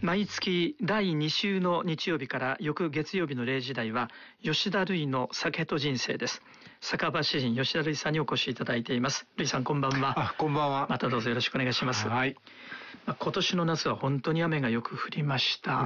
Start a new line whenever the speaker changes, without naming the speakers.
毎月第2週の日曜日から翌月曜日の0時台は吉田類の酒と人生です。酒場詩人吉田類さんにお越しいただいています。類さん、こんばんは。
こんばんは。
またどうぞよろしくお願いします。
はい。
今年の夏は本当に雨がよく降りました。